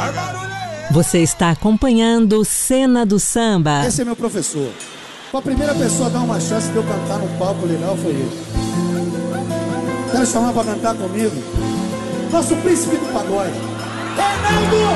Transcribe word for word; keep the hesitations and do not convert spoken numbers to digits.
Você está acompanhando Cena do Samba. Esse é meu professor. A primeira pessoa a dar uma chance de eu cantar num palco legal foi ele. Quero chamar para cantar comigo nosso príncipe do pagode, Reinaldo!